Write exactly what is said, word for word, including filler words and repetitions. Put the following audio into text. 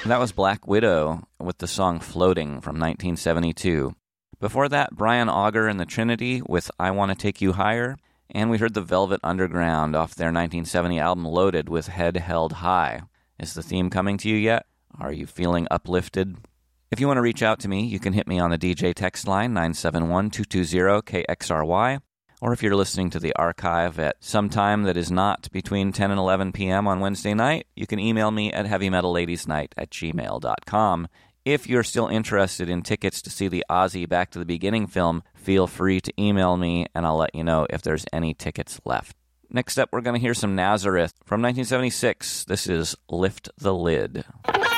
That was Black Widow with the song Floating from nineteen seventy-two. Before that, Brian Auger and the Trinity with I Want to Take You Higher. And we heard the Velvet Underground off their nineteen seventy album Loaded with Head Held High. Is the theme coming to you yet? Are you feeling uplifted? If you want to reach out to me, you can hit me on the D J text line nine seven one, two two zero, K X R Y. Or if you're listening to the archive at some time that is not between ten and eleven p.m. on Wednesday night, you can email me at heavymetalladiesnight at gmail dot com. If you're still interested in tickets to see the Ozzy Back to the Beginning film, feel free to email me and I'll let you know if there's any tickets left. Next up, we're going to hear some Nazareth from nineteen seventy-six. This is Lift the Lid.